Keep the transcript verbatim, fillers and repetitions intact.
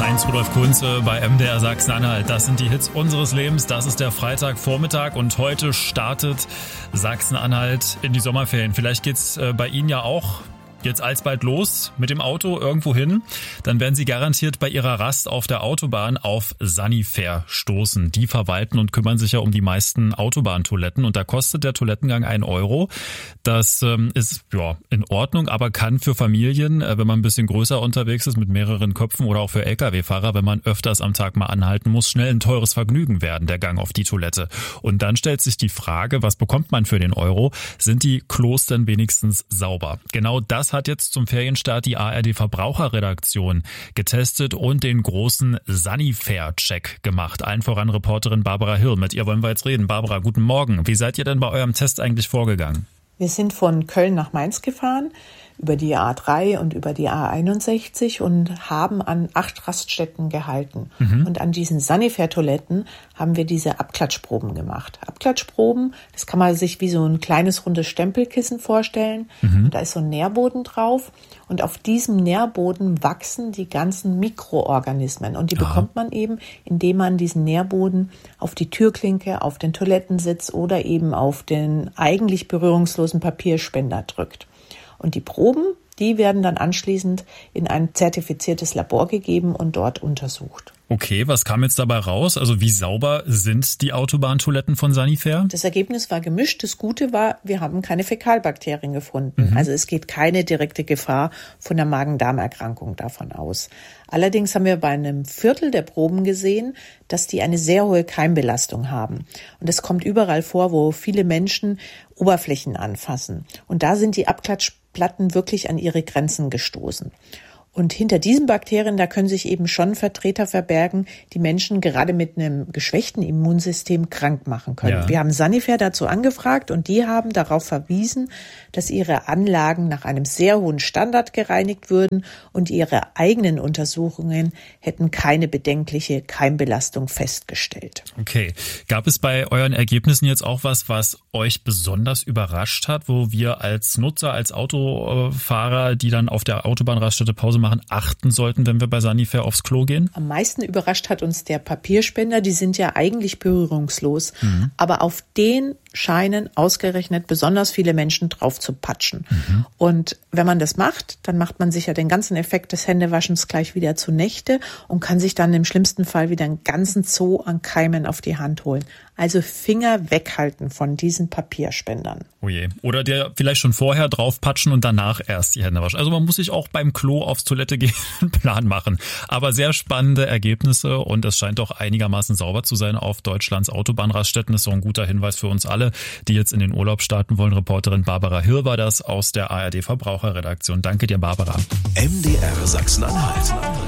eins, Rudolf Kunze bei M D R Sachsen-Anhalt. Das sind die Hits unseres Lebens. Das ist der Freitagvormittag und heute startet Sachsen-Anhalt in die Sommerferien. Vielleicht geht's bei Ihnen ja auch jetzt alsbald los mit dem Auto irgendwo hin. Dann werden Sie garantiert bei Ihrer Rast auf der Autobahn auf Sanifair stoßen. Die verwalten und kümmern sich ja um die meisten Autobahntoiletten und da kostet der Toilettengang ein Euro. Das ähm, ist ja in Ordnung, aber kann für Familien, äh, wenn man ein bisschen größer unterwegs ist mit mehreren Köpfen oder auch für L K W-Fahrer, wenn man öfters am Tag mal anhalten muss, schnell ein teures Vergnügen werden, der Gang auf die Toilette. Und dann stellt sich die Frage, was bekommt man für den Euro? Sind die Klos denn wenigstens sauber? Genau das hat jetzt zum Ferienstart die A R D-Verbraucherredaktion getestet und den großen Sanifair-Check gemacht. Allen voran Reporterin Barbara Hirr. Mit ihr wollen wir jetzt reden. Barbara, guten Morgen. Wie seid ihr denn bei eurem Test eigentlich vorgegangen? Wir sind von Köln nach Mainz gefahren, über die A drei und über die A einundsechzig und haben an acht Raststätten gehalten. Mhm. Und an diesen Sanifair-Toiletten haben wir diese Abklatschproben gemacht. Abklatschproben, das kann man sich wie so ein kleines rundes Stempelkissen vorstellen. Mhm. Und da ist so ein Nährboden drauf. Und auf diesem Nährboden wachsen die ganzen Mikroorganismen. Und die ja. bekommt man eben, indem man diesen Nährboden auf die Türklinke, auf den Toilettensitz oder eben auf den eigentlich berührungslosen Papierspender drückt. Und die Proben, die werden dann anschließend in ein zertifiziertes Labor gegeben und dort untersucht. Okay, was kam jetzt dabei raus? Also wie sauber sind die Autobahntoiletten von Sanifair? Das Ergebnis war gemischt. Das Gute war, wir haben keine Fäkalbakterien gefunden. Mhm. Also es geht keine direkte Gefahr von der Magen-Darm-Erkrankung davon aus. Allerdings haben wir bei einem Viertel der Proben gesehen, dass die eine sehr hohe Keimbelastung haben. Und das kommt überall vor, wo viele Menschen Oberflächen anfassen. Und da sind die Abklatschplatten wirklich an ihre Grenzen gestoßen. Und hinter diesen Bakterien, da können sich eben schon Vertreter verbergen, die Menschen gerade mit einem geschwächten Immunsystem krank machen können. Ja. Wir haben Sanifair dazu angefragt und die haben darauf verwiesen, dass ihre Anlagen nach einem sehr hohen Standard gereinigt würden und ihre eigenen Untersuchungen hätten keine bedenkliche Keimbelastung festgestellt. Okay. Gab es bei euren Ergebnissen jetzt auch was, was euch besonders überrascht hat, wo wir als Nutzer, als Autofahrer, die dann auf der Autobahnraststätte Pause machen, achten sollten, wenn wir bei Sanifair aufs Klo gehen? Am meisten überrascht hat uns der Papierspender. Die sind ja eigentlich berührungslos. Mhm. Aber auf den scheinen ausgerechnet besonders viele Menschen drauf zu patschen. Mhm. Und wenn man das macht, dann macht man sich ja den ganzen Effekt des Händewaschens gleich wieder zunichte und kann sich dann im schlimmsten Fall wieder einen ganzen Zoo an Keimen auf die Hand holen. Also Finger weghalten von diesen Papierspendern. Oh je. Oder der vielleicht schon vorher drauf patschen und danach erst die Hände waschen. Also man muss sich auch beim Klo aufs Toilette gehen einen Plan machen. Aber sehr spannende Ergebnisse und es scheint doch einigermaßen sauber zu sein auf Deutschlands Autobahnraststätten. Das ist so ein guter Hinweis für uns alle, die jetzt in den Urlaub starten wollen. Reporterin Barbara Hirr war das aus der A R D Verbraucherredaktion. Danke dir, Barbara. M D R Sachsen-Anhalt.